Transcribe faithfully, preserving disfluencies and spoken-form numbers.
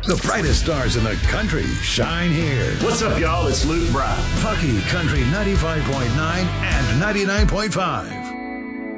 The brightest stars in the country shine here. What's up, y'all? It's Luke Bryan. Pucky Country ninety-five point nine and ninety-nine point five.